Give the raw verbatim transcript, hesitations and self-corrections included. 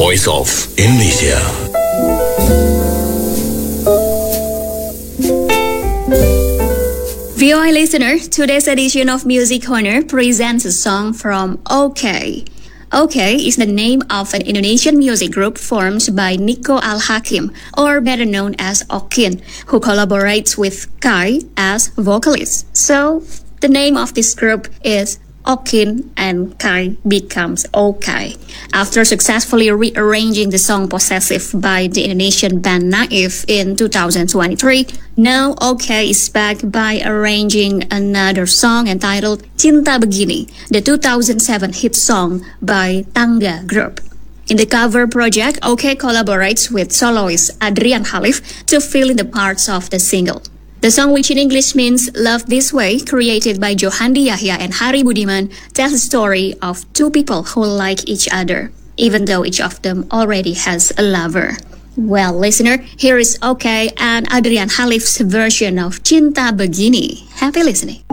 voice of Indonesia. V O I listener, today's edition of Music Corner presents a song from OK. OK is the name of an Indonesian music group formed by Nico Al-Hakim, or better known as Okin, who collaborates with Kai as vocalist. So, the name of this group is Okin and Kai becomes OK. After successfully rearranging the song Possessive by the Indonesian band Naif in two thousand twenty-three, now OK is back by arranging another song entitled Cinta Begini, the two thousand seven hit song by Tangga Group. In the cover project, OK collaborates with soloist Adrian Halif to fill in the parts of the single. The song, which in English means Love This Way, created by Johandi Yahya and Hari Budiman, tells the story of two people who like each other, even though each of them already has a lover. Well, listener, here is OK and Adrian Halif's version of Cinta Begini. Happy listening.